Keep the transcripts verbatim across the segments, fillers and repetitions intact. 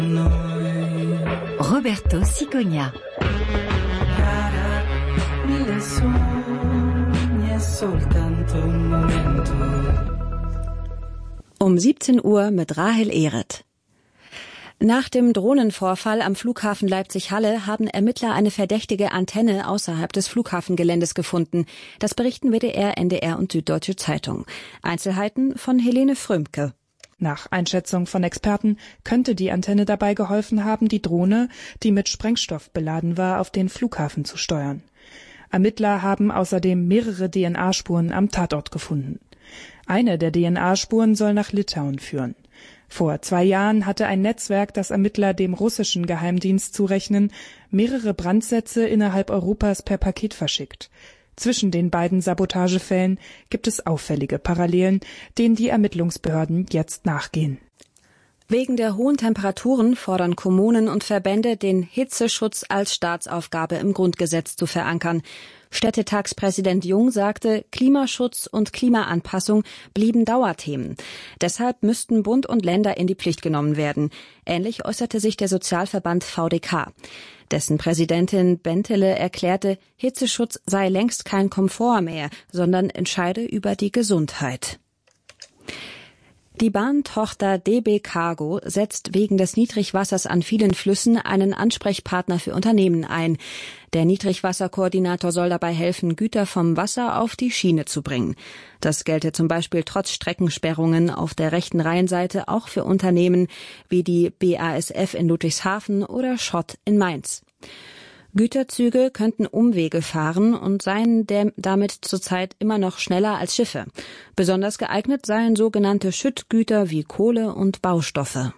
Roberto Cicogna. Um siebzehn Uhr mit Rahel Ehret. Nach dem Drohnenvorfall am Flughafen Leipzig-Halle haben Ermittler eine verdächtige Antenne außerhalb des Flughafengeländes gefunden. Das berichten W D R, N D R und Süddeutsche Zeitung. Einzelheiten von Helene Frömke. Nach Einschätzung von Experten könnte die Antenne dabei geholfen haben, die Drohne, die mit Sprengstoff beladen war, auf den Flughafen zu steuern. Ermittler haben außerdem mehrere D N A-Spuren am Tatort gefunden. Eine der D N A-Spuren soll nach Litauen führen. Vor zwei Jahren hatte ein Netzwerk, das Ermittler dem russischen Geheimdienst zurechnen, mehrere Brandsätze innerhalb Europas per Paket verschickt. Zwischen den beiden Sabotagefällen gibt es auffällige Parallelen, denen die Ermittlungsbehörden jetzt nachgehen. Wegen der hohen Temperaturen fordern Kommunen und Verbände, den Hitzeschutz als Staatsaufgabe im Grundgesetz zu verankern. Städtetagspräsident Jung sagte, Klimaschutz und Klimaanpassung blieben Dauerthemen. Deshalb müssten Bund und Länder in die Pflicht genommen werden. Ähnlich äußerte sich der Sozialverband V D K. Dessen Präsidentin Bentele erklärte, Hitzeschutz sei längst kein Komfort mehr, sondern entscheide über die Gesundheit. Die Bahntochter D B Cargo setzt wegen des Niedrigwassers an vielen Flüssen einen Ansprechpartner für Unternehmen ein. Der Niedrigwasserkoordinator soll dabei helfen, Güter vom Wasser auf die Schiene zu bringen. Das gelte zum Beispiel trotz Streckensperrungen auf der rechten Rheinseite auch für Unternehmen wie die B A S F in Ludwigshafen oder Schott in Mainz. Güterzüge könnten Umwege fahren und seien damit zurzeit immer noch schneller als Schiffe. Besonders geeignet seien sogenannte Schüttgüter wie Kohle und Baustoffe.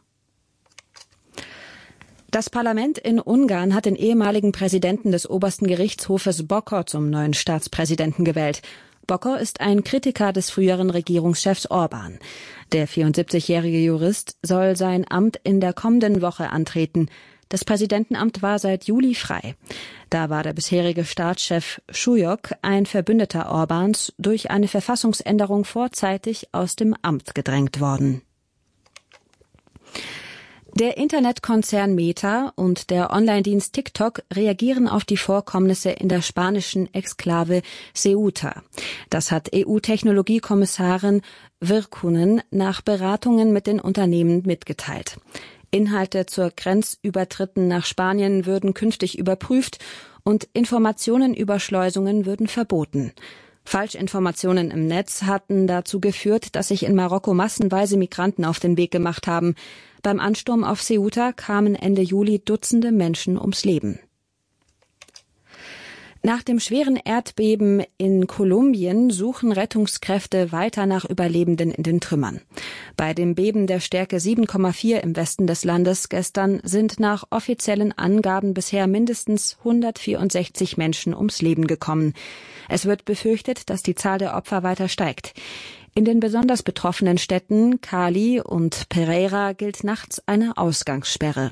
Das Parlament in Ungarn hat den ehemaligen Präsidenten des obersten Gerichtshofes Bokor zum neuen Staatspräsidenten gewählt. Bokor ist ein Kritiker des früheren Regierungschefs Orban. Der vierundsiebzigjährige Jurist soll sein Amt in der kommenden Woche antreten. Das Präsidentenamt war seit Juli frei. Da war der bisherige Staatschef Schujok, ein Verbündeter Orbans, durch eine Verfassungsänderung vorzeitig aus dem Amt gedrängt worden. Der Internetkonzern Meta und der Online-Dienst TikTok reagieren auf die Vorkommnisse in der spanischen Exklave Ceuta. Das hat E U-Technologiekommissarin Virkkunen nach Beratungen mit den Unternehmen mitgeteilt. Inhalte zur Grenzübertritten nach Spanien würden künftig überprüft und Informationen über Schleusungen würden verboten. Falschinformationen im Netz hatten dazu geführt, dass sich in Marokko massenweise Migranten auf den Weg gemacht haben. Beim Ansturm auf Ceuta kamen Ende Juli Dutzende Menschen ums Leben. Nach dem schweren Erdbeben in Kolumbien suchen Rettungskräfte weiter nach Überlebenden in den Trümmern. Bei dem Beben der Stärke sieben Komma vier im Westen des Landes gestern sind nach offiziellen Angaben bisher mindestens hundertvierundsechzig Menschen ums Leben gekommen. Es wird befürchtet, dass die Zahl der Opfer weiter steigt. In den besonders betroffenen Städten Cali und Pereira gilt nachts eine Ausgangssperre.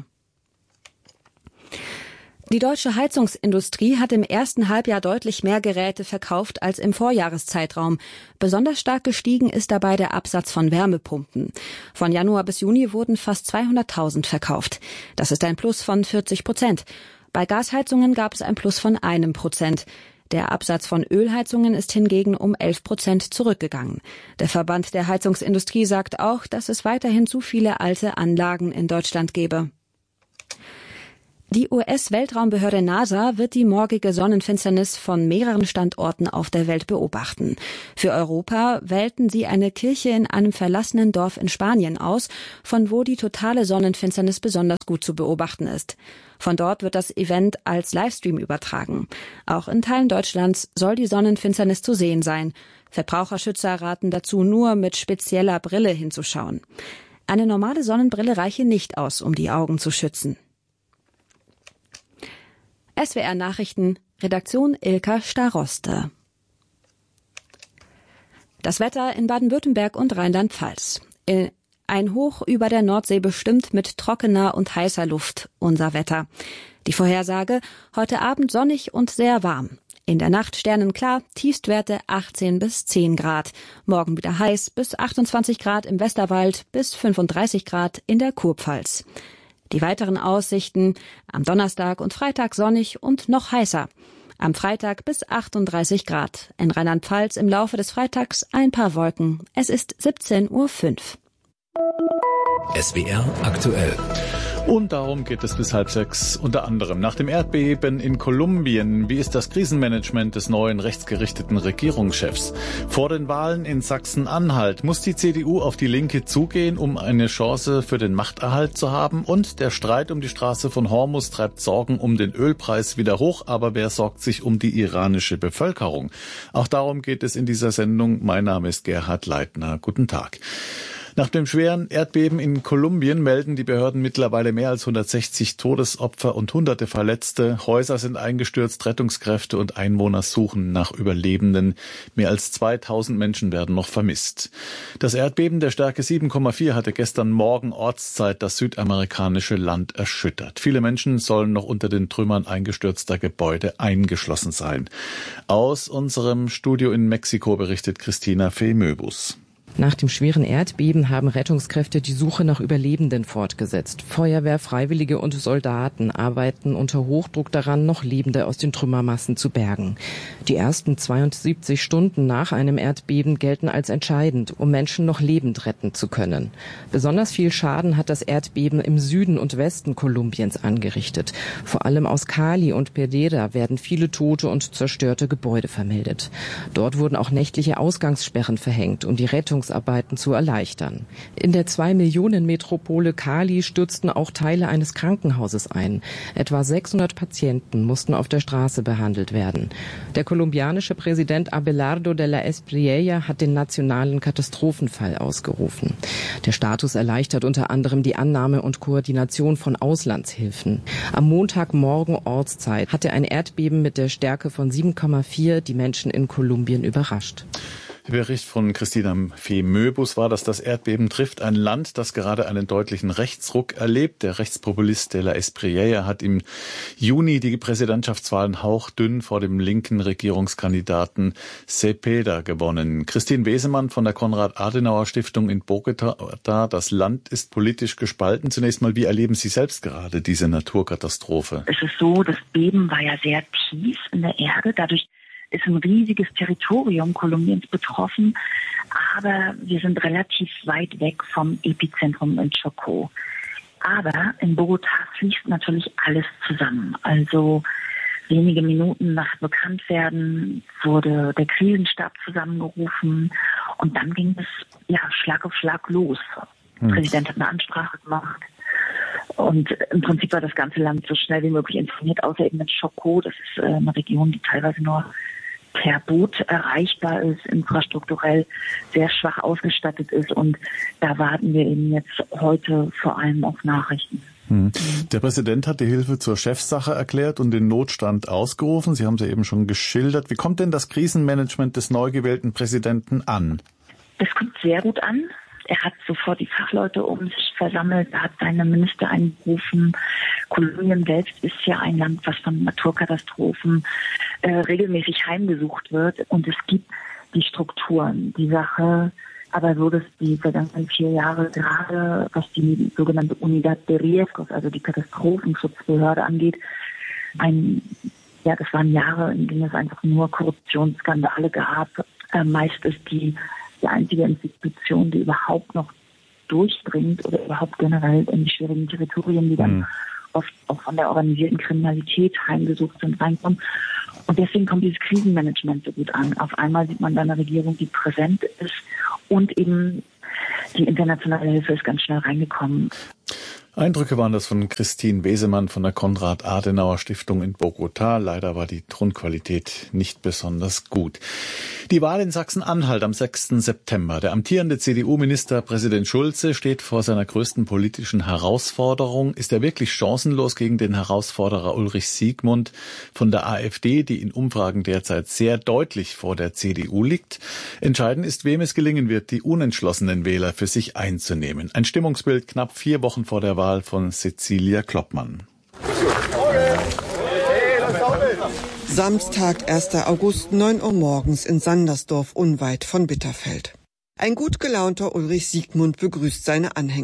Die deutsche Heizungsindustrie hat im ersten Halbjahr deutlich mehr Geräte verkauft als im Vorjahreszeitraum. Besonders stark gestiegen ist dabei der Absatz von Wärmepumpen. Von Januar bis Juni wurden fast zweihunderttausend verkauft. Das ist ein Plus von vierzig Prozent. Bei Gasheizungen gab es ein Plus von einem Prozent. Der Absatz von Ölheizungen ist hingegen um elf Prozent zurückgegangen. Der Verband der Heizungsindustrie sagt auch, dass es weiterhin zu viele alte Anlagen in Deutschland gebe. Die U S-Weltraumbehörde NASA wird die morgige Sonnenfinsternis von mehreren Standorten auf der Welt beobachten. Für Europa wählten sie eine Kirche in einem verlassenen Dorf in Spanien aus, von wo die totale Sonnenfinsternis besonders gut zu beobachten ist. Von dort wird das Event als Livestream übertragen. Auch in Teilen Deutschlands soll die Sonnenfinsternis zu sehen sein. Verbraucherschützer raten dazu, nur mit spezieller Brille hinzuschauen. Eine normale Sonnenbrille reiche nicht aus, um die Augen zu schützen. S W R Nachrichten, Redaktion Ilka Staroste. Das Wetter in Baden-Württemberg und Rheinland-Pfalz. Ein Hoch über der Nordsee bestimmt mit trockener und heißer Luft unser Wetter. Die Vorhersage: heute Abend sonnig und sehr warm. In der Nacht sternenklar, Tiefstwerte achtzehn bis zehn Grad. Morgen wieder heiß bis achtundzwanzig Grad im Westerwald bis fünfunddreißig Grad in der Kurpfalz. Die weiteren Aussichten: am Donnerstag und Freitag sonnig und noch heißer. Am Freitag bis achtunddreißig Grad. In Rheinland-Pfalz im Laufe des Freitags ein paar Wolken. Es ist siebzehn Uhr fünf. S W R aktuell. Und darum geht es bis halb sechs unter anderem. Nach dem Erdbeben in Kolumbien, wie ist das Krisenmanagement des neuen rechtsgerichteten Regierungschefs? Vor den Wahlen in Sachsen-Anhalt muss die C D U auf die Linke zugehen, um eine Chance für den Machterhalt zu haben. Und der Streit um die Straße von Hormuz treibt Sorgen um den Ölpreis wieder hoch. Aber wer sorgt sich um die iranische Bevölkerung? Auch darum geht es in dieser Sendung. Mein Name ist Gerhard Leitner. Guten Tag. Nach dem schweren Erdbeben in Kolumbien melden die Behörden mittlerweile mehr als hundertsechzig Todesopfer und hunderte Verletzte. Häuser sind eingestürzt, Rettungskräfte und Einwohner suchen nach Überlebenden. Mehr als zweitausend Menschen werden noch vermisst. Das Erdbeben der Stärke sieben Komma vier hatte gestern Morgen Ortszeit das südamerikanische Land erschüttert. Viele Menschen sollen noch unter den Trümmern eingestürzter Gebäude eingeschlossen sein. Aus unserem Studio in Mexiko berichtet Christina Fee-Möbus. Nach dem schweren Erdbeben haben Rettungskräfte die Suche nach Überlebenden fortgesetzt. Feuerwehr, Freiwillige und Soldaten arbeiten unter Hochdruck daran, noch Lebende aus den Trümmermassen zu bergen. Die ersten zweiundsiebzig Stunden nach einem Erdbeben gelten als entscheidend, um Menschen noch lebend retten zu können. Besonders viel Schaden hat das Erdbeben im Süden und Westen Kolumbiens angerichtet. Vor allem aus Cali und Pereira werden viele tote und zerstörte Gebäude vermeldet. Dort wurden auch nächtliche Ausgangssperren verhängt, um die Rettung Arbeiten zu erleichtern. In der zwei Millionen Metropole Cali stürzten auch Teile eines Krankenhauses ein. Etwa sechshundert Patienten mussten auf der Straße behandelt werden. Der kolumbianische Präsident Abelardo de la Espriella hat den nationalen Katastrophenfall ausgerufen. Der Status erleichtert unter anderem die Annahme und Koordination von Auslandshilfen. Am Montagmorgen Ortszeit hatte ein Erdbeben mit der Stärke von sieben Komma vier die Menschen in Kolumbien überrascht. Der Bericht von Christina Fee-Möbus war, dass das Erdbeben trifft ein Land, das gerade einen deutlichen Rechtsruck erlebt. Der Rechtspopulist de la Espriella hat im Juni die Präsidentschaftswahlen hauchdünn vor dem linken Regierungskandidaten Cepeda gewonnen. Christine Wesemann von der Konrad-Adenauer-Stiftung in Bogotá. Das Land ist politisch gespalten. Zunächst mal, wie erleben Sie selbst gerade diese Naturkatastrophe? Es ist so, das Beben war ja sehr tief in der Erde. Dadurch ist ein riesiges Territorium Kolumbiens betroffen, aber wir sind relativ weit weg vom Epizentrum in Chocó. Aber in Bogotá fließt natürlich alles zusammen. Also wenige Minuten nach Bekanntwerden wurde der Krisenstab zusammengerufen und dann ging es ja Schlag auf Schlag los. Der hm. Präsident hat eine Ansprache gemacht. Und im Prinzip war das ganze Land so schnell wie möglich informiert, außer eben in Chocó. Das ist eine Region, die teilweise nur per Boot erreichbar ist, infrastrukturell sehr schwach ausgestattet ist. Und da warten wir eben jetzt heute vor allem auf Nachrichten. Hm. Der Präsident hat die Hilfe zur Chefsache erklärt und den Notstand ausgerufen. Sie haben es ja eben schon geschildert. Wie kommt denn das Krisenmanagement des neu gewählten Präsidenten an? Das kommt sehr gut an. Er hat sofort die Fachleute um sich versammelt, er hat seine Minister einberufen. Kolumbien selbst ist ja ein Land, was von Naturkatastrophen äh, regelmäßig heimgesucht wird. Und es gibt die Strukturen, die Sache. Aber so, dass die vergangenen vier Jahre gerade, was die sogenannte Unidad de Riesgos, also die Katastrophenschutzbehörde angeht, ein, ja, das waren Jahre, in denen es einfach nur Korruptionsskandale gab. Äh, meist ist die die einzige Institution, die überhaupt noch durchdringt oder überhaupt generell in die schwierigen Territorien, die dann mhm. oft auch von der organisierten Kriminalität heimgesucht sind, reinkommen. Und deswegen kommt dieses Krisenmanagement so gut an. Auf einmal sieht man da eine Regierung, die präsent ist und eben die internationale Hilfe ist ganz schnell reingekommen. Eindrücke waren das von Christine Wesemann von der Konrad-Adenauer-Stiftung in Bogotá. Leider war die Tonqualität nicht besonders gut. Die Wahl in Sachsen-Anhalt am sechsten September. Der amtierende C D U-Ministerpräsident Schulze steht vor seiner größten politischen Herausforderung. Ist er wirklich chancenlos gegen den Herausforderer Ulrich Siegmund von der AfD, die in Umfragen derzeit sehr deutlich vor der C D U liegt? Entscheidend ist, wem es gelingen wird, die unentschlossenen Wähler für sich einzunehmen. Ein Stimmungsbild knapp vier Wochen vor der Wahl von Cecilia Kloppmann. Samstag, erster August, neun Uhr morgens in Sandersdorf, unweit von Bitterfeld. Ein gut gelaunter Ulrich Siegmund begrüßt seine Anhänger.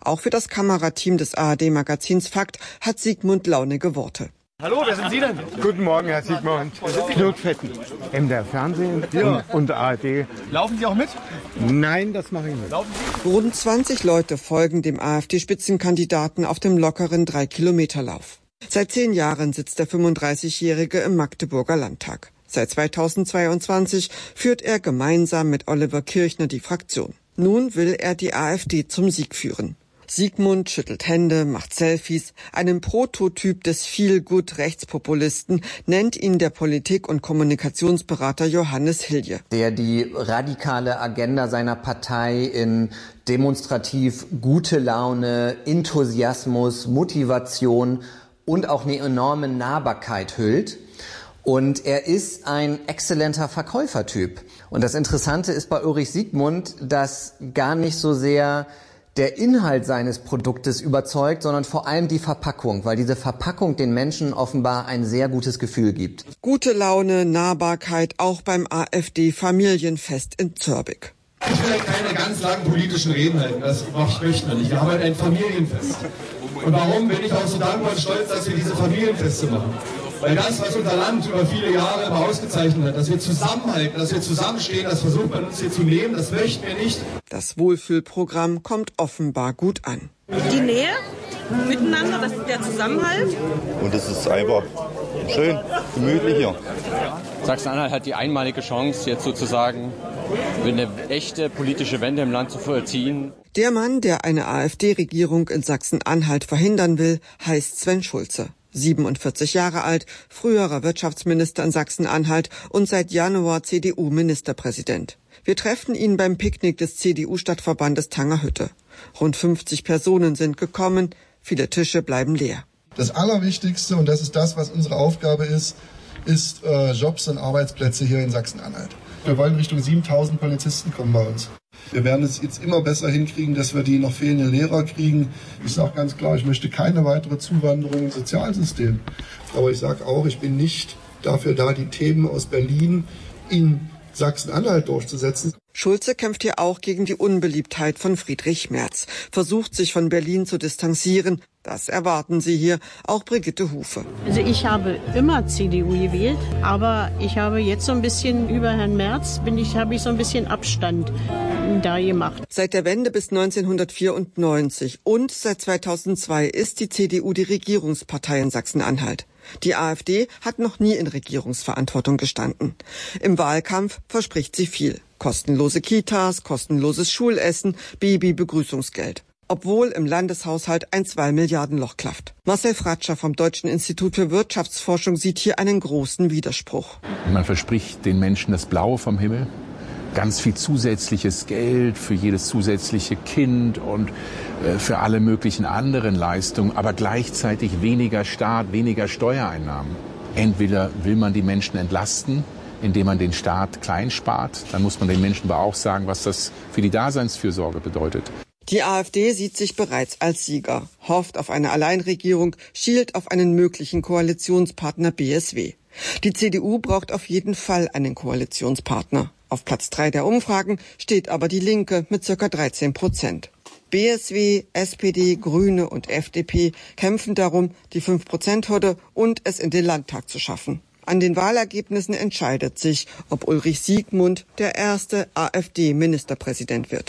Auch für das Kamerateam des A R D-Magazins Fakt hat Sigmund launige Worte. Hallo, wer sind Sie denn? Guten Morgen, Herr Sigmund. Knut Fetten, M D R Fernsehen ja. und A R D. Laufen Sie auch mit? Nein, das mache ich nicht. Laufen Sie? Rund zwanzig Leute folgen dem AfD-Spitzenkandidaten auf dem lockeren drei-Kilometer-Lauf. Seit zehn Jahren sitzt der fünfunddreißigjährige im Magdeburger Landtag. Seit zweitausendzweiundzwanzig führt er gemeinsam mit Oliver Kirchner die Fraktion. Nun will er die AfD zum Sieg führen. Sigmund schüttelt Hände, macht Selfies. Einen Prototyp des Feel-Good-Rechtspopulisten nennt ihn der Politik- und Kommunikationsberater Johannes Hilje. Der die radikale Agenda seiner Partei in demonstrativ gute Laune, Enthusiasmus, Motivation und auch eine enorme Nahbarkeit hüllt. Und er ist ein exzellenter Verkäufertyp. Und das Interessante ist bei Ulrich Siegmund, dass gar nicht so sehr der Inhalt seines Produktes überzeugt, sondern vor allem die Verpackung, weil diese Verpackung den Menschen offenbar ein sehr gutes Gefühl gibt. Gute Laune, Nahbarkeit auch beim AfD-Familienfest in Zörbig. Ich will keine ganz langen politischen Reden halten, das möchte man nicht. Wir haben halt ein Familienfest. Und warum bin ich auch so dankbar und stolz, dass wir diese Familienfeste machen? Weil das, was unser Land über viele Jahre immer ausgezeichnet hat, dass wir zusammenhalten, dass wir zusammenstehen, das versucht man uns hier zu nehmen, das möchten wir nicht. Das Wohlfühlprogramm kommt offenbar gut an. Die Nähe miteinander, das ist der Zusammenhalt. Und es ist einfach schön, gemütlich hier. Sachsen-Anhalt hat die einmalige Chance, jetzt sozusagen eine echte politische Wende im Land zu vollziehen. Der Mann, der eine AfD-Regierung in Sachsen-Anhalt verhindern will, heißt Sven Schulze. siebenundvierzig Jahre alt, früherer Wirtschaftsminister in Sachsen-Anhalt und seit Januar C D U-Ministerpräsident. Wir treffen ihn beim Picknick des C D U-Stadtverbandes Tangerhütte. Rund fünfzig Personen sind gekommen, viele Tische bleiben leer. Das Allerwichtigste, und das ist das, was unsere Aufgabe ist, ist äh, Jobs und Arbeitsplätze hier in Sachsen-Anhalt. Wir wollen Richtung siebentausend Polizisten kommen bei uns. Wir werden es jetzt immer besser hinkriegen, dass wir die noch fehlenden Lehrer kriegen. Ich sage ganz klar, ich möchte keine weitere Zuwanderung ins Sozialsystem. Aber ich sage auch, ich bin nicht dafür da, die Themen aus Berlin in Sachsen-Anhalt durchzusetzen. Schulze kämpft hier auch gegen die Unbeliebtheit von Friedrich Merz, versucht sich von Berlin zu distanzieren. Das erwarten Sie hier, auch Brigitte Hufe. Also ich habe immer C D U gewählt, aber ich habe jetzt so ein bisschen über Herrn Merz, bin ich, habe ich so ein bisschen Abstand da gemacht. Seit der Wende bis neunzehnhundertvierundneunzig und seit zweitausendzwei ist die C D U die Regierungspartei in Sachsen-Anhalt. Die AfD hat noch nie in Regierungsverantwortung gestanden. Im Wahlkampf verspricht sie viel. Kostenlose Kitas, kostenloses Schulessen, Baby-Begrüßungsgeld. Obwohl im Landeshaushalt ein zwei Milliarden Loch klafft. Marcel Fratscher vom Deutschen Institut für Wirtschaftsforschung sieht hier einen großen Widerspruch. Man verspricht den Menschen das Blaue vom Himmel, ganz viel zusätzliches Geld für jedes zusätzliche Kind und äh, für alle möglichen anderen Leistungen, aber gleichzeitig weniger Staat, weniger Steuereinnahmen. Entweder will man die Menschen entlasten, indem man den Staat klein spart, dann muss man den Menschen aber auch sagen, was das für die Daseinsfürsorge bedeutet. Die AfD sieht sich bereits als Sieger, hofft auf eine Alleinregierung, schielt auf einen möglichen Koalitionspartner B S W. Die C D U braucht auf jeden Fall einen Koalitionspartner. Auf Platz drei der Umfragen steht aber die Linke mit ca. dreizehn Prozent. B S W, S P D, Grüne und F D P kämpfen darum, die fünf Prozent Hürde und es in den Landtag zu schaffen. An den Wahlergebnissen entscheidet sich, ob Ulrich Siegmund der erste AfD-Ministerpräsident wird.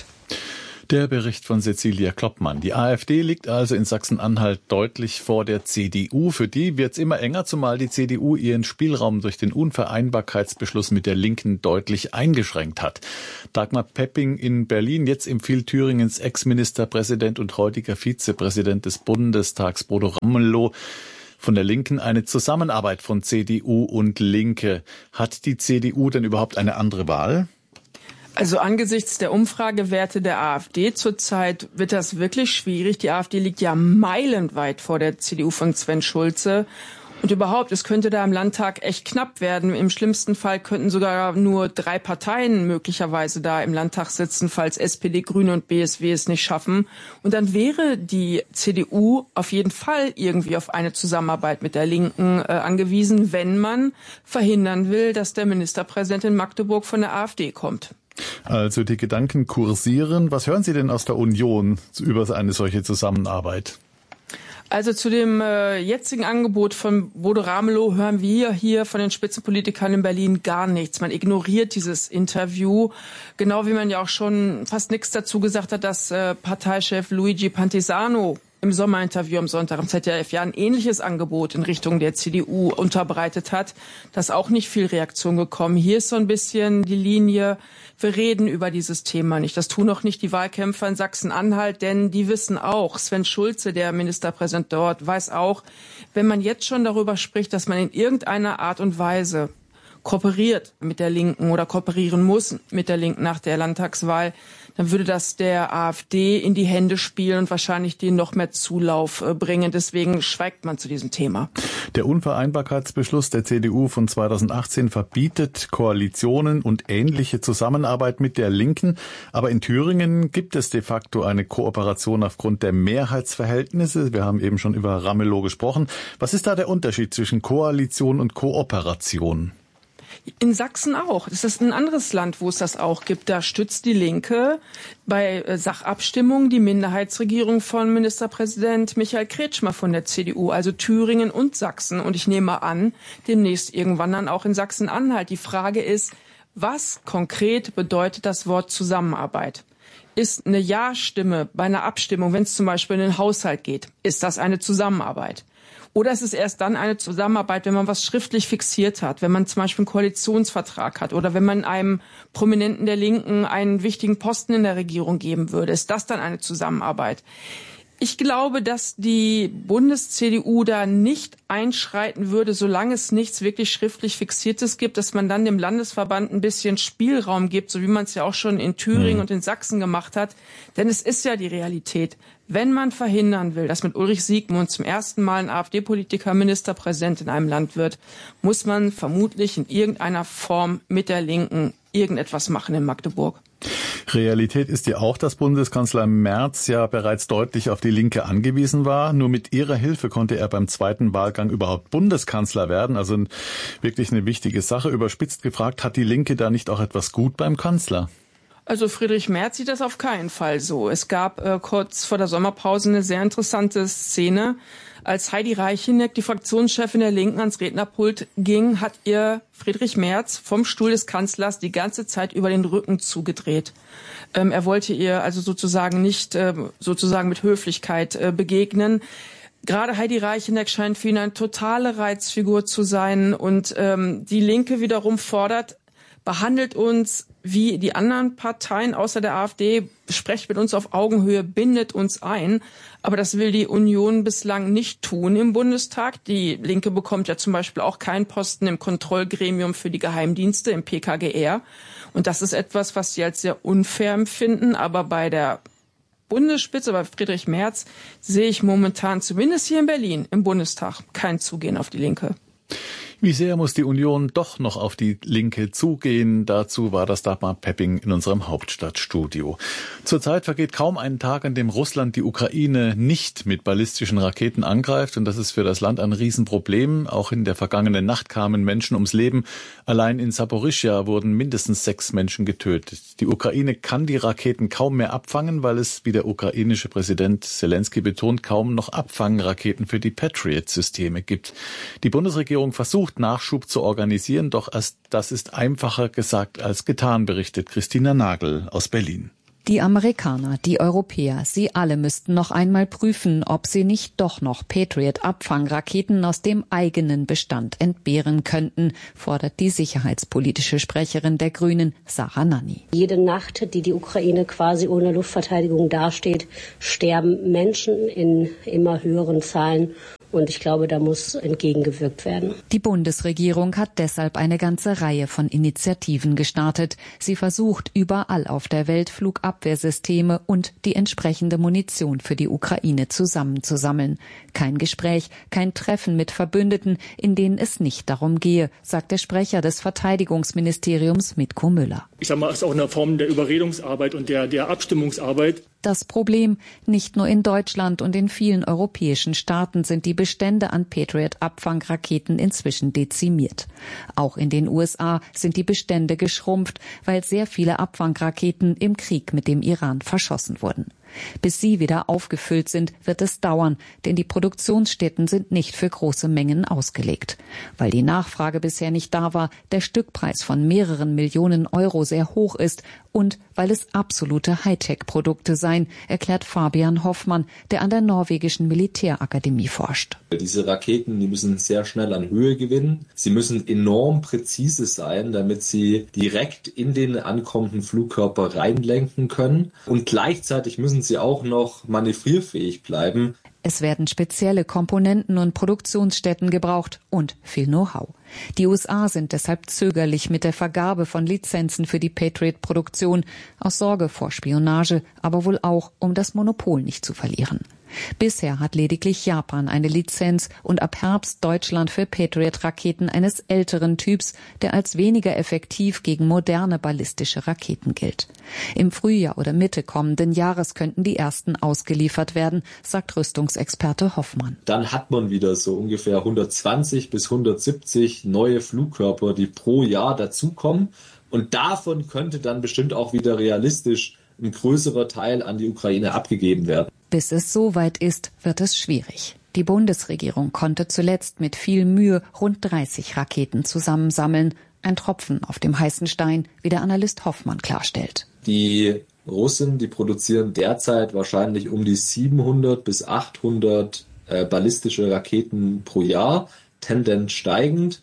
Der Bericht von Cecilia Kloppmann. Die AfD liegt also in Sachsen-Anhalt deutlich vor der C D U. Für die wird's immer enger, zumal die C D U ihren Spielraum durch den Unvereinbarkeitsbeschluss mit der Linken deutlich eingeschränkt hat. Dagmar Pepping in Berlin, jetzt empfiehlt Thüringens Ex-Ministerpräsident und heutiger Vizepräsident des Bundestags Bodo Ramelow von der Linken eine Zusammenarbeit von C D U und Linke. Hat die C D U denn überhaupt eine andere Wahl? Also angesichts der Umfragewerte der AfD zurzeit wird das wirklich schwierig. Die AfD liegt ja meilenweit vor der C D U von Sven Schulze. Und überhaupt, es könnte da im Landtag echt knapp werden. Im schlimmsten Fall könnten sogar nur drei Parteien möglicherweise da im Landtag sitzen, falls S P D, Grüne und B S W es nicht schaffen. Und dann wäre die C D U auf jeden Fall irgendwie auf eine Zusammenarbeit mit der Linken äh, angewiesen, wenn man verhindern will, dass der Ministerpräsident in Magdeburg von der AfD kommt. Also die Gedanken kursieren. Was hören Sie denn aus der Union über eine solche Zusammenarbeit? Also zu dem äh, jetzigen Angebot von Bodo Ramelow hören wir hier von den Spitzenpolitikern in Berlin gar nichts. Man ignoriert dieses Interview, genau wie man ja auch schon fast nichts dazu gesagt hat, dass äh, Parteichef Luigi Pantisano im Sommerinterview am Sonntag im Z D F ja ein ähnliches Angebot in Richtung der C D U unterbreitet hat. Da ist auch nicht viel Reaktion gekommen. Hier ist so ein bisschen die Linie, wir reden über dieses Thema nicht. Das tun auch nicht die Wahlkämpfer in Sachsen-Anhalt, denn die wissen auch, Sven Schulze, der Ministerpräsident dort, weiß auch, wenn man jetzt schon darüber spricht, dass man in irgendeiner Art und Weise kooperiert mit der Linken oder kooperieren muss mit der Linken nach der Landtagswahl, dann würde das der AfD in die Hände spielen und wahrscheinlich denen noch mehr Zulauf bringen. Deswegen schweigt man zu diesem Thema. Der Unvereinbarkeitsbeschluss der C D U von zweitausendachtzehn verbietet Koalitionen und ähnliche Zusammenarbeit mit der Linken. Aber in Thüringen gibt es de facto eine Kooperation aufgrund der Mehrheitsverhältnisse. Wir haben eben schon über Ramelow gesprochen. Was ist da der Unterschied zwischen Koalition und Kooperation? In Sachsen auch. Das ist ein anderes Land, wo es das auch gibt. Da stützt die Linke bei Sachabstimmungen die Minderheitsregierung von Ministerpräsident Michael Kretschmer von der C D U, also Thüringen und Sachsen. Und ich nehme an, demnächst irgendwann dann auch in Sachsen-Anhalt. Die Frage ist, was konkret bedeutet das Wort Zusammenarbeit? Ist eine Ja-Stimme bei einer Abstimmung, wenn es zum Beispiel in den Haushalt geht, ist das eine Zusammenarbeit? Oder ist es erst dann eine Zusammenarbeit, wenn man was schriftlich fixiert hat, wenn man zum Beispiel einen Koalitionsvertrag hat oder wenn man einem Prominenten der Linken einen wichtigen Posten in der Regierung geben würde? Ist das dann eine Zusammenarbeit? Ich glaube, dass die Bundes-C D U da nicht einschreiten würde, solange es nichts wirklich schriftlich Fixiertes gibt, dass man dann dem Landesverband ein bisschen Spielraum gibt, so wie man es ja auch schon in Thüringen mhm. und in Sachsen gemacht hat. Denn es ist ja die Realität. Wenn man verhindern will, dass mit Ulrich Siegmund zum ersten Mal ein AfD-Politiker Ministerpräsident in einem Land wird, muss man vermutlich in irgendeiner Form mit der Linken irgendetwas machen in Magdeburg. Realität ist ja auch, dass Bundeskanzler Merz ja bereits deutlich auf die Linke angewiesen war. Nur mit ihrer Hilfe konnte er beim zweiten Wahlgang überhaupt Bundeskanzler werden. Also wirklich eine wichtige Sache. Überspitzt gefragt, hat die Linke da nicht auch etwas gut beim Kanzler? Also Friedrich Merz sieht das auf keinen Fall so. Es gab äh, kurz vor der Sommerpause eine sehr interessante Szene. Als Heidi Reicheneck, die Fraktionschefin der Linken, ans Rednerpult ging, hat ihr Friedrich Merz vom Stuhl des Kanzlers die ganze Zeit über den Rücken zugedreht. Ähm, er wollte ihr also sozusagen nicht äh, sozusagen mit Höflichkeit äh, begegnen. Gerade Heidi Reicheneck scheint für ihn eine totale Reizfigur zu sein. Und ähm, die Linke wiederum fordert, behandelt uns wie die anderen Parteien außer der AfD, sprecht mit uns auf Augenhöhe, bindet uns ein. Aber das will die Union bislang nicht tun im Bundestag. Die Linke bekommt ja zum Beispiel auch keinen Posten im Kontrollgremium für die Geheimdienste, im P K G R. Und das ist etwas, was sie als sehr unfair empfinden. Aber bei der Bundesspitze, bei Friedrich Merz, sehe ich momentan, zumindest hier in Berlin, im Bundestag, kein Zugehen auf die Linke. Wie sehr muss die Union doch noch auf die Linke zugehen? Dazu war das Dagmar Pepping in unserem Hauptstadtstudio. Zurzeit vergeht kaum ein Tag, an dem Russland die Ukraine nicht mit ballistischen Raketen angreift. Und das ist für das Land ein Riesenproblem. Auch in der vergangenen Nacht kamen Menschen ums Leben. Allein in Saporischschja wurden mindestens sechs Menschen getötet. Die Ukraine kann die Raketen kaum mehr abfangen, weil es, wie der ukrainische Präsident Zelensky betont, kaum noch Abfangraketen für die Patriot-Systeme gibt. Die Bundesregierung versucht, Nachschub zu organisieren, doch das ist einfacher gesagt als getan, berichtet Christina Nagel aus Berlin. Die Amerikaner, die Europäer, sie alle müssten noch einmal prüfen, ob sie nicht doch noch Patriot-Abfangraketen aus dem eigenen Bestand entbehren könnten, fordert die sicherheitspolitische Sprecherin der Grünen, Sarah Nanni. Jede Nacht, die die Ukraine quasi ohne Luftverteidigung dasteht, sterben Menschen in immer höheren Zahlen. Und ich glaube, da muss entgegengewirkt werden. Die Bundesregierung hat deshalb eine ganze Reihe von Initiativen gestartet. Sie versucht, überall auf der Welt Flugabwehrsysteme und die entsprechende Munition für die Ukraine zusammenzusammeln. Kein Gespräch, kein Treffen mit Verbündeten, in denen es nicht darum gehe, sagt der Sprecher des Verteidigungsministeriums Mitko Müller. Ich sage mal, es ist auch eine Form der Überredungsarbeit und der, der Abstimmungsarbeit. Das Problem: Nicht nur in Deutschland und in vielen europäischen Staaten sind die Bestände an Patriot-Abfangraketen inzwischen dezimiert. Auch in den U S A sind die Bestände geschrumpft, weil sehr viele Abfangraketen im Krieg mit dem Iran verschossen wurden. Bis sie wieder aufgefüllt sind, wird es dauern, denn die Produktionsstätten sind nicht für große Mengen ausgelegt. Weil die Nachfrage bisher nicht da war, der Stückpreis von mehreren Millionen Euro sehr hoch ist und weil es absolute Hightech-Produkte seien, erklärt Fabian Hoffmann, der an der norwegischen Militärakademie forscht. Diese Raketen, die müssen sehr schnell an Höhe gewinnen. Sie müssen enorm präzise sein, damit sie direkt in den ankommenden Flugkörper reinlenken können. Und gleichzeitig müssen sie auch noch manövrierfähig bleiben. Es werden spezielle Komponenten und Produktionsstätten gebraucht und viel Know-how. Die U S A sind deshalb zögerlich mit der Vergabe von Lizenzen für die Patriot-Produktion, aus Sorge vor Spionage, aber wohl auch, um das Monopol nicht zu verlieren. Bisher hat lediglich Japan eine Lizenz und ab Herbst Deutschland für Patriot-Raketen eines älteren Typs, der als weniger effektiv gegen moderne ballistische Raketen gilt. Im Frühjahr oder Mitte kommenden Jahres könnten die ersten ausgeliefert werden, sagt Rüstungsexperte Hoffmann. Dann hat man wieder so ungefähr hundertzwanzig bis hundertsiebzig neue Flugkörper, die pro Jahr dazukommen. Und davon könnte dann bestimmt auch wieder realistisch ein größerer Teil an die Ukraine abgegeben werden. Bis es soweit ist, wird es schwierig. Die Bundesregierung konnte zuletzt mit viel Mühe rund dreißig Raketen zusammensammeln. Ein Tropfen auf dem heißen Stein, wie der Analyst Hoffmann klarstellt. Die Russen, die produzieren derzeit wahrscheinlich um die siebenhundert bis achthundert äh, ballistische Raketen pro Jahr, Tendenz steigend.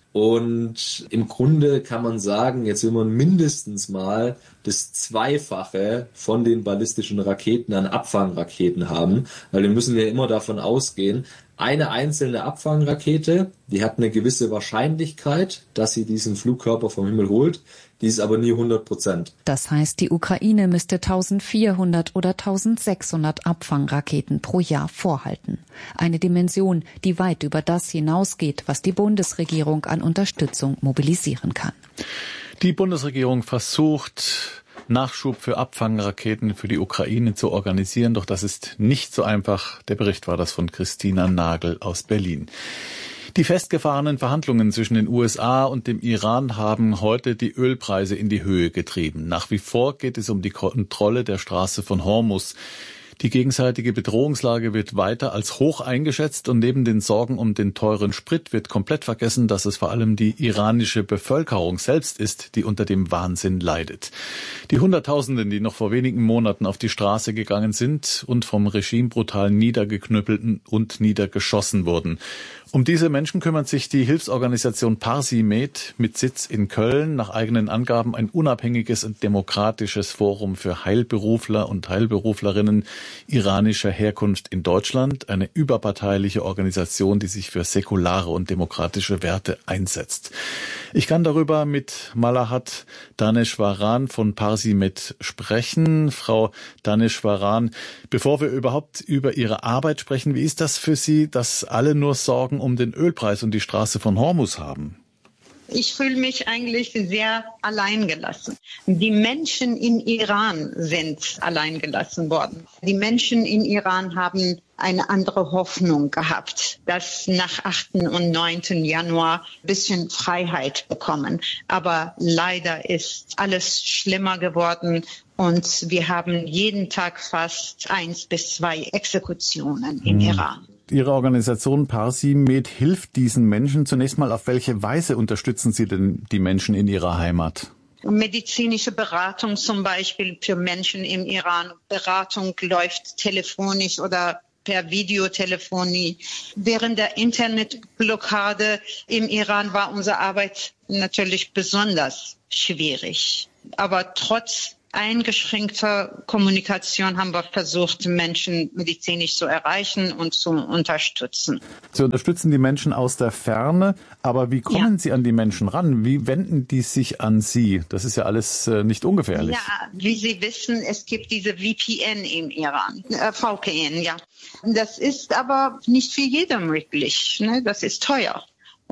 Und im Grunde kann man sagen, jetzt will man mindestens mal das Zweifache von den ballistischen Raketen an Abfangraketen haben, weil wir müssen ja immer davon ausgehen, eine einzelne Abfangrakete, die hat eine gewisse Wahrscheinlichkeit, dass sie diesen Flugkörper vom Himmel holt, die ist aber nie hundert Prozent. Das heißt, die Ukraine müsste eintausendvierhundert oder eintausendsechshundert Abfangraketen pro Jahr vorhalten. Eine Dimension, die weit über das hinausgeht, was die Bundesregierung an Unterstützung mobilisieren kann. Die Bundesregierung versucht, Nachschub für Abfangraketen für die Ukraine zu organisieren, doch das ist nicht so einfach. Der Bericht war das von Christina Nagel aus Berlin. Die festgefahrenen Verhandlungen zwischen den U S A und dem Iran haben heute die Ölpreise in die Höhe getrieben. Nach wie vor geht es um die Kontrolle der Straße von Hormuz. Die gegenseitige Bedrohungslage wird weiter als hoch eingeschätzt und neben den Sorgen um den teuren Sprit wird komplett vergessen, dass es vor allem die iranische Bevölkerung selbst ist, die unter dem Wahnsinn leidet. Die Hunderttausenden, die noch vor wenigen Monaten auf die Straße gegangen sind und vom Regime brutal niedergeknüppelt und niedergeschossen wurden. Um diese Menschen kümmert sich die Hilfsorganisation Parsi-Med mit Sitz in Köln, nach eigenen Angaben ein unabhängiges und demokratisches Forum für Heilberufler und Heilberuflerinnen iranischer Herkunft in Deutschland, eine überparteiliche Organisation, die sich für säkulare und demokratische Werte einsetzt. Ich kann darüber mit Malahat Daneshwaran von Parsi-Med sprechen. Frau Daneshwaran, bevor wir überhaupt über Ihre Arbeit sprechen, wie ist das für Sie, dass alle nur Sorgen um den Ölpreis und die Straße von Hormuz haben? Ich fühle mich eigentlich sehr alleingelassen. Die Menschen in Iran sind alleingelassen worden. Die Menschen in Iran haben eine andere Hoffnung gehabt, dass nach achten und neunten Januar ein bisschen Freiheit bekommen. Aber leider ist alles schlimmer geworden und wir haben jeden Tag fast eins bis zwei Exekutionen in hm. Iran. Ihre Organisation Parsi-Med hilft diesen Menschen. Zunächst mal, auf welche Weise unterstützen Sie denn die Menschen in ihrer Heimat? Medizinische Beratung zum Beispiel für Menschen im Iran. Beratung läuft telefonisch oder per Videotelefonie. Während der Internetblockade im Iran war unsere Arbeit natürlich besonders schwierig. Aber trotz eingeschränkter Kommunikation haben wir versucht, Menschen medizinisch zu erreichen und zu unterstützen. Sie unterstützen die Menschen aus der Ferne, aber wie kommen ja. Sie an die Menschen ran? Wie wenden die sich an Sie? Das ist ja alles äh, nicht ungefährlich. Ja, wie Sie wissen, es gibt diese V P N im Iran, äh, V P N, ja. Das ist aber nicht für jeder möglich, ne? Das ist teuer.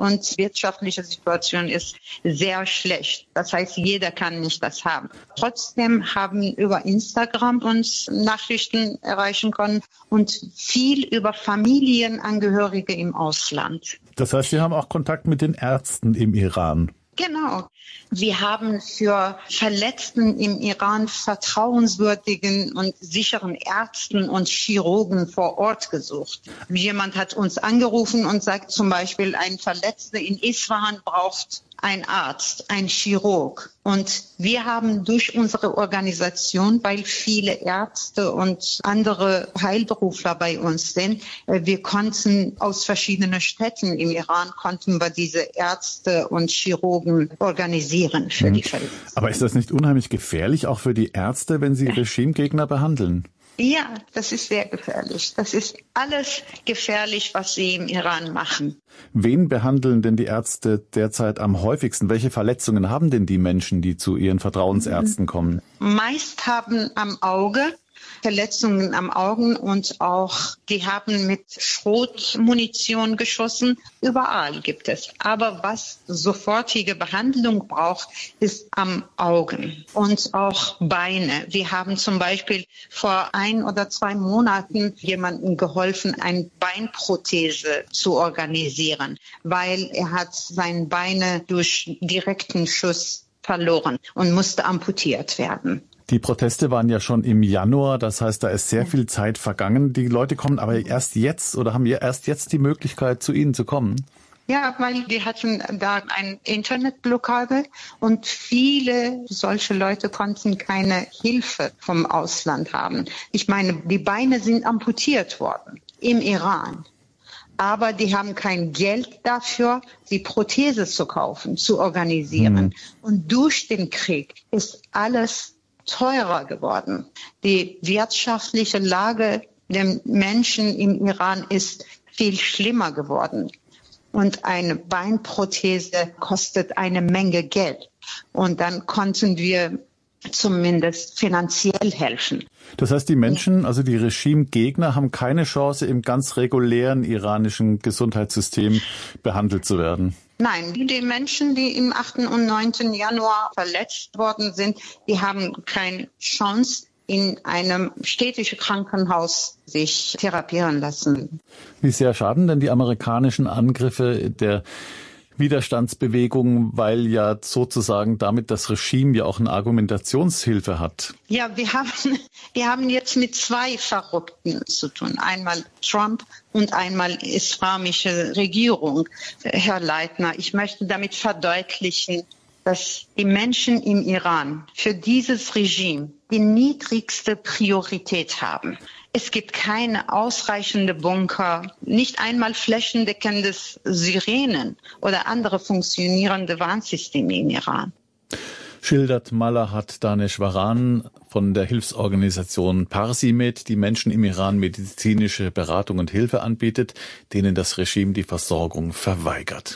und wirtschaftliche Situation ist sehr schlecht. Das heißt, jeder kann nicht das haben. Trotzdem haben über Instagram uns Nachrichten erreichen können und viel über Familienangehörige im Ausland. Das heißt, Sie haben auch Kontakt mit den Ärzten im Iran. Genau. Wir haben für Verletzten im Iran vertrauenswürdigen und sicheren Ärzten und Chirurgen vor Ort gesucht. Jemand hat uns angerufen und sagt zum Beispiel, ein Verletzter in Isfahan braucht ein Arzt, ein Chirurg. Und wir haben durch unsere Organisation, weil viele Ärzte und andere Heilberufler bei uns sind, wir konnten aus verschiedenen Städten im Iran, konnten wir diese Ärzte und Chirurgen organisieren für hm. die Fälle. Aber ist das nicht unheimlich gefährlich, auch für die Ärzte, wenn sie Regimegegner behandeln? Ja, das ist sehr gefährlich. Das ist alles gefährlich, was sie im Iran machen. Wen behandeln denn die Ärzte derzeit am häufigsten? Welche Verletzungen haben denn die Menschen, die zu ihren Vertrauensärzten kommen? Meist haben am Auge Verletzungen am Augen und auch, die haben mit Schrotmunition geschossen. Überall gibt es. Aber was sofortige Behandlung braucht, ist am Augen und auch Beine. Wir haben zum Beispiel vor ein oder zwei Monaten jemandem geholfen, eine Beinprothese zu organisieren, weil er hat seine Beine durch direkten Schuss verloren und musste amputiert werden. Die Proteste waren ja schon im Januar, das heißt, da ist sehr viel Zeit vergangen. Die Leute kommen aber erst jetzt oder haben ja erst jetzt die Möglichkeit, zu Ihnen zu kommen? Ja, weil die hatten da eine Internetblockade und viele solche Leute konnten keine Hilfe vom Ausland haben. Ich meine, die Beine sind amputiert worden im Iran. Aber die haben kein Geld dafür, die Prothese zu kaufen, zu organisieren. Hm. Und durch den Krieg ist alles teurer geworden. Die wirtschaftliche Lage der Menschen im Iran ist viel schlimmer geworden. Und eine Beinprothese kostet eine Menge Geld. Und dann konnten wir zumindest finanziell helfen. Das heißt, die Menschen, also die Regimegegner, haben keine Chance, im ganz regulären iranischen Gesundheitssystem behandelt zu werden? Nein, die Menschen, die im achten und neunten Januar verletzt worden sind, die haben keine Chance, in einem städtischen Krankenhaus sich therapieren lassen. Wie sehr schaden denn die amerikanischen Angriffe der Widerstandsbewegung, weil ja sozusagen damit das Regime ja auch eine Argumentationshilfe hat? Ja, wir haben, wir haben jetzt mit zwei Verrückten zu tun. Einmal Trump und einmal islamische Regierung. Herr Leitner, ich möchte damit verdeutlichen, dass die Menschen im Iran für dieses Regime die niedrigste Priorität haben. Es gibt keine ausreichende Bunker, nicht einmal flächendeckende Sirenen oder andere funktionierende Warnsysteme im Iran. Schildert Malahat Daneshwaran von der Hilfsorganisation Parsimed, die Menschen im Iran medizinische Beratung und Hilfe anbietet, denen das Regime die Versorgung verweigert.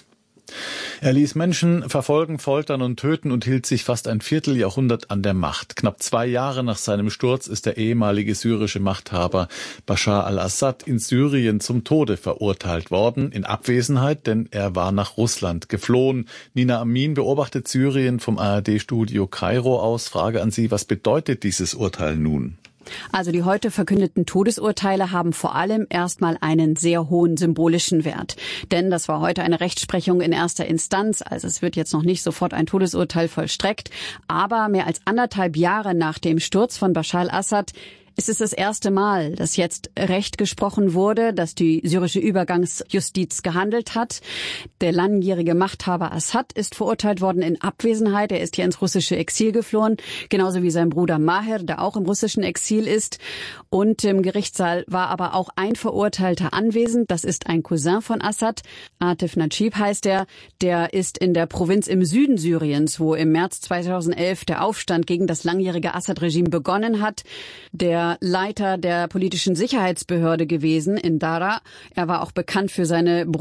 Er ließ Menschen verfolgen, foltern und töten und hielt sich fast ein Vierteljahrhundert an der Macht. Knapp zwei Jahre nach seinem Sturz ist der ehemalige syrische Machthaber Bashar al-Assad in Syrien zum Tode verurteilt worden, in Abwesenheit, denn er war nach Russland geflohen. Nina Amin beobachtet Syrien vom A R D-Studio Kairo aus. Frage an Sie, was bedeutet dieses Urteil nun? Also die heute verkündeten Todesurteile haben vor allem erstmal einen sehr hohen symbolischen Wert. Denn das war heute eine Rechtsprechung in erster Instanz. Also es wird jetzt noch nicht sofort ein Todesurteil vollstreckt. Aber mehr als anderthalb Jahre nach dem Sturz von Bashar al-Assad ist es das erste Mal, dass jetzt Recht gesprochen wurde, dass die syrische Übergangsjustiz gehandelt hat. Der langjährige Machthaber Assad ist verurteilt worden in Abwesenheit. Er ist hier ins russische Exil geflohen, genauso wie sein Bruder Maher, der auch im russischen Exil ist. Und im Gerichtssaal war aber auch ein Verurteilter anwesend. Das ist ein Cousin von Assad. Atif Najib heißt er. Der ist in der Provinz im Süden Syriens, wo im März zweitausendelf der Aufstand gegen das langjährige Assad-Regime begonnen hat. Der Leiter der politischen Sicherheitsbehörde gewesen in Dara. Er war auch bekannt für seine